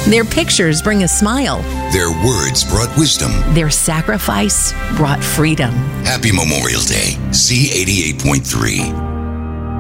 Their pictures bring a smile. Their words brought wisdom. Their sacrifice brought freedom. Happy Memorial Day, C88.3.